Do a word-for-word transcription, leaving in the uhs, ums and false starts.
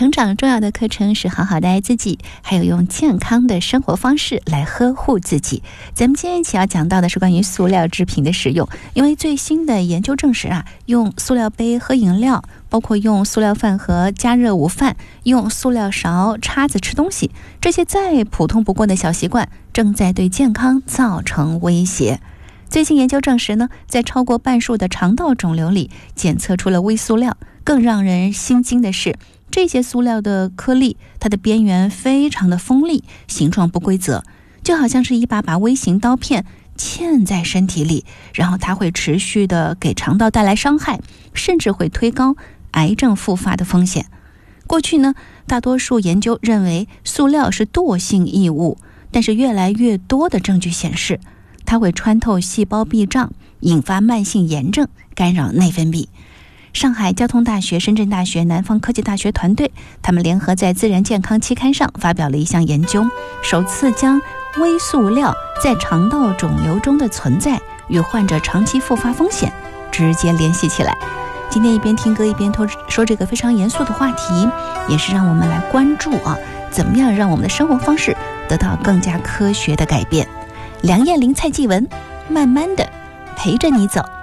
成长重要的课程是好好的爱自己，还有用健康的生活方式来呵护自己。咱们今天一起要讲到的是关于塑料制品的使用，因为最新的研究证实啊，用塑料杯喝饮料，包括用塑料饭盒加热午饭，用塑料勺叉子吃东西，这些再普通不过的小习惯正在对健康造成威胁。最新研究证实呢，在超过半数的肠道肿瘤里检测出了微塑料。更让人心惊的是，这些塑料的颗粒，它的边缘非常的锋利，形状不规则，就好像是一把把微型刀片嵌在身体里，然后它会持续的给肠道带来伤害，甚至会推高癌症复发的风险。过去呢，大多数研究认为塑料是惰性异物，但是越来越多的证据显示，它会穿透细胞壁障，引发慢性炎症，干扰内分泌。上海交通大学、深圳大学、南方科技大学团队，他们联合在《自然健康》期刊上发表了一项研究，首次将微塑料在肠道肿瘤中的存在与患者长期复发风险直接联系起来。今天一边听歌一边说这个非常严肃的话题，也是让我们来关注啊，怎么样让我们的生活方式得到更加科学的改变。梁艳玲、蔡继文，慢慢的陪着你走。